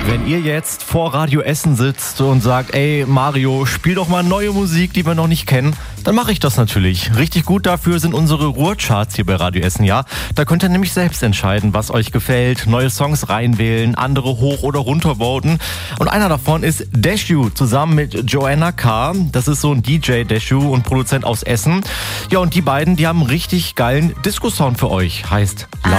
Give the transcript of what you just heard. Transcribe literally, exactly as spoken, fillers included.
Wenn ihr jetzt vor Radio Essen sitzt und sagt, ey Mario, spiel doch mal neue Musik, die wir noch nicht kennen, dann mache ich das natürlich. Richtig gut dafür sind unsere Ruhrcharts hier bei Radio Essen, ja. Da könnt ihr nämlich selbst entscheiden, was euch gefällt, neue Songs reinwählen, andere hoch oder runter voten. Und einer davon ist Deshu zusammen mit Joanna K. Das ist so ein D J Deshu und Produzent aus Essen. Ja, und die beiden, die haben einen richtig geilen Disco-Sound für euch. Heißt